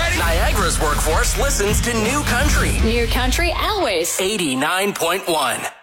Ready? Niagara's workforce listens to New Country. New Country always. 89.1.